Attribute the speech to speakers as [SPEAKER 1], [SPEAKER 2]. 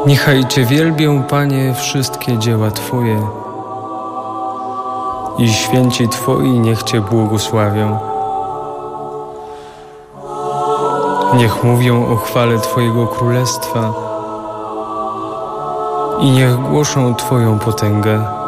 [SPEAKER 1] Niechaj Cię wielbią, Panie, wszystkie dzieła Twoje i święci Twoi niech Cię błogosławią. Niech mówią o chwale Twojego Królestwa i niech głoszą Twoją potęgę.